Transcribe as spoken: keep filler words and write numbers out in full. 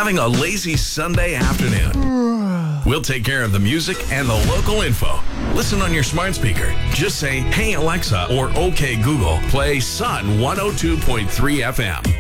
having a lazy Sunday afternoon? We'll take care of the music and the local info. Listen on your smart speaker. Just say, "Hey Alexa," or "Okay Google, play Sun one oh two point three F M."